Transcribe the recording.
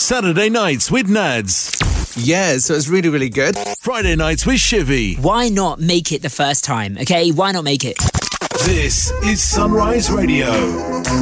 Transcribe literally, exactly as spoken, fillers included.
Saturday nights with Nads. Yeah, so it's really, really good. Friday nights with Shivy. Why not make it the first time, okay? Why not make it? This is Sunrise Radio.